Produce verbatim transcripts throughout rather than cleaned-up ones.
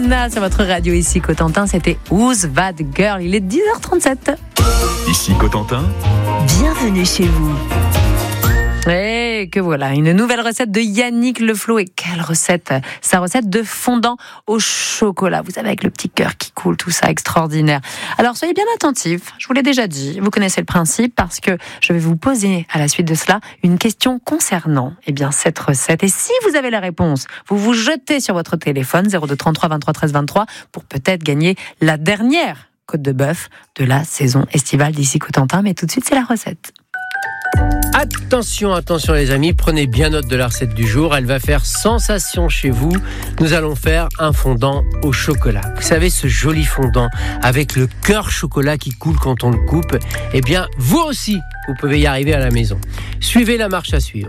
Rihanna sur votre radio ici Cotentin, c'était Who's That Girl. Il est dix heures trente-sept. Ici Cotentin. Bienvenue chez vous. Et que voilà, une nouvelle recette de Yannick Le Floh. Et quelle recette! Sa recette de fondant au chocolat. Vous savez, avec le petit cœur qui coule, tout ça, extraordinaire. Alors, soyez bien attentifs. Je vous l'ai déjà dit, vous connaissez le principe, parce que je vais vous poser, à la suite de cela, une question concernant, eh bien, cette recette. Et si vous avez la réponse, vous vous jetez sur votre téléphone, zéro deux trente-trois vingt-trois treize vingt-trois, pour peut-être gagner la dernière côte de bœuf de la saison estivale d'ici Cotentin. Mais tout de suite, c'est la recette. Attention, attention les amis, prenez bien note de la recette du jour, elle va faire sensation chez vous. Nous allons faire un fondant au chocolat. Vous savez, ce joli fondant avec le cœur chocolat qui coule quand on le coupe. Eh bien, vous aussi, vous pouvez y arriver à la maison. Suivez la marche à suivre.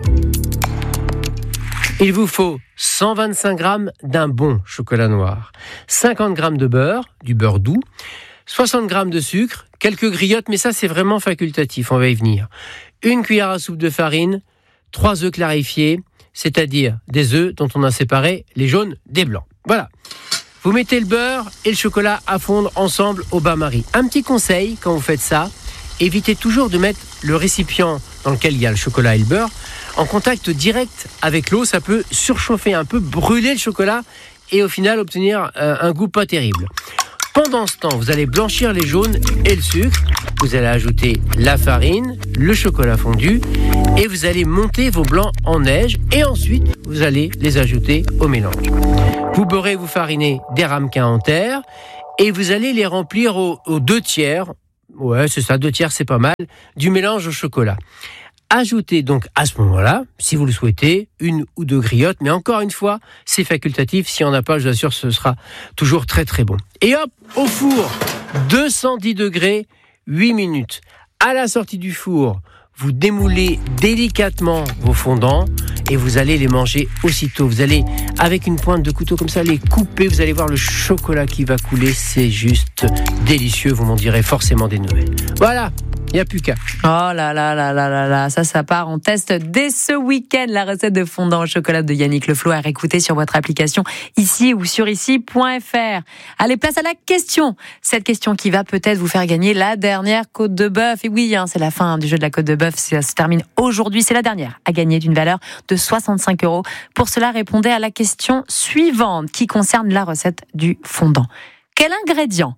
Il vous faut cent vingt-cinq grammes d'un bon chocolat noir, cinquante grammes de beurre, du beurre doux, soixante grammes de sucre, quelques griottes, mais ça c'est vraiment facultatif, on va y venir. Une cuillère à soupe de farine, trois œufs clarifiés, c'est-à-dire des œufs dont on a séparé les jaunes des blancs. Voilà. Vous mettez le beurre et le chocolat à fondre ensemble au bain-marie. Un petit conseil quand vous faites ça, évitez toujours de mettre le récipient dans lequel il y a le chocolat et le beurre en contact direct avec l'eau. Ça peut surchauffer un peu, brûler le chocolat et au final obtenir un goût pas terrible. Pendant ce temps, vous allez blanchir les jaunes et le sucre. Vous allez ajouter la farine, le chocolat fondu et vous allez monter vos blancs en neige et ensuite, vous allez les ajouter au mélange. Vous beurrez, vous farinez des ramequins en terre et vous allez les remplir aux, aux deux tiers. Ouais, c'est ça, deux tiers, c'est pas mal, du mélange au chocolat. Ajoutez donc à ce moment-là, si vous le souhaitez, une ou deux griottes, mais encore une fois, c'est facultatif. Si on n'a pas, je vous assure, ce sera toujours très très bon. Et hop, au four, deux cent dix degrés, huit minutes. À la sortie du four, vous démoulez délicatement vos fondants et vous allez les manger aussitôt. Vous allez, avec une pointe de couteau comme ça, les couper. Vous allez voir le chocolat qui va couler. C'est juste délicieux. Vous m'en direz forcément des nouvelles. Voilà. Il n'y a plus qu'à. Oh là là là là là là, ça, ça part. On teste dès ce week-end la recette de fondant au chocolat de Yannick Le Floh à réécouter sur votre application ici ou sur ici point f r. Allez, place à la question. Cette question qui va peut-être vous faire gagner la dernière côte de bœuf. Et oui, hein, c'est la fin du jeu de la côte de bœuf. Ça se termine aujourd'hui. C'est la dernière à gagner d'une valeur de soixante-cinq euros. Pour cela, répondez à la question suivante qui concerne la recette du fondant. Quel ingrédient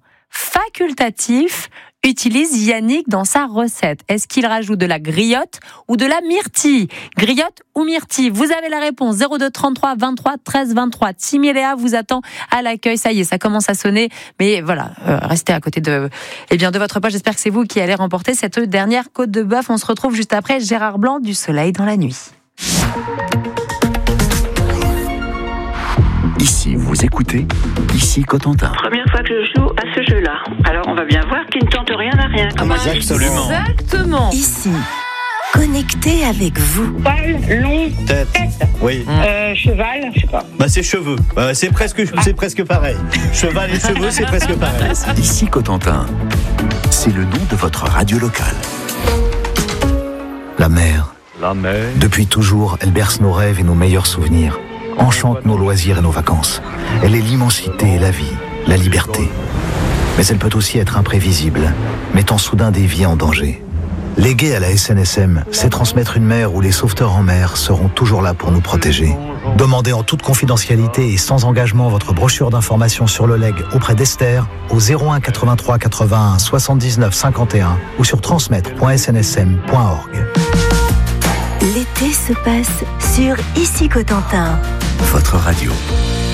facultatif utilise Yannick dans sa recette? Est-ce qu'il rajoute de la griotte ou de la myrtille? Griotte ou myrtille? Vous avez la réponse. zéro deux trente-trois vingt-trois treize vingt-trois. Tim et Léa vous attend à l'accueil. Ça y est, ça commence à sonner. Mais voilà, euh, restez à côté de, eh bien, de votre poche. J'espère que c'est vous qui allez remporter cette dernière côte de bœuf. On se retrouve juste après Gérard Blanc du Soleil dans la nuit. Ici, vous écoutez, ici Cotentin. Première fois que je joue à ce jeu-là. Alors, on va bien voir qu'il ne tente rien à rien. Comment Absolument. Exactement. Ici, connecté avec vous. Poil, long, Tête. tête, Oui. euh, cheval, je sais pas. Bah c'est cheveux. Bah, c'est presque, c'est presque pareil. Cheval et cheveux, c'est presque pareil. Ici Cotentin, c'est le nom de votre radio locale. La mer. La mer. Depuis toujours, elle berce nos rêves et nos meilleurs souvenirs, enchante nos loisirs et nos vacances. Elle est l'immensité et la vie, la liberté. Mais elle peut aussi être imprévisible, mettant soudain des vies en danger. Léguer à la S N S M, c'est transmettre une mer où les sauveteurs en mer seront toujours là pour nous protéger. Demandez en toute confidentialité et sans engagement votre brochure d'information sur le legs auprès d'Esther au zéro un quatre-vingt-trois quatre-vingt-un soixante-dix-neuf cinquante et un ou sur transmettre point s n s m point org. L'été se passe sur Ici Cotentin. Votre radio.